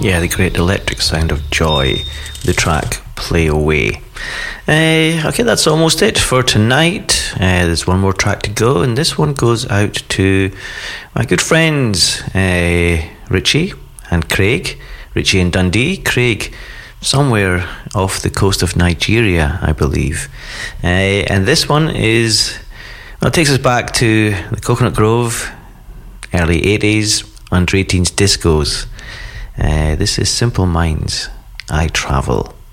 Yeah, the great electric sound of Joy, the track Play Away. Okay, that's almost it for tonight. There's one more track to go, and this one goes out to my good friends Richie and Craig. Richie in Dundee, Craig somewhere off the coast of Nigeria, I believe. And this one is, well, it takes us back to the Coconut Grove, early 80s, under 18s discos. This is Simple Minds, I Travel.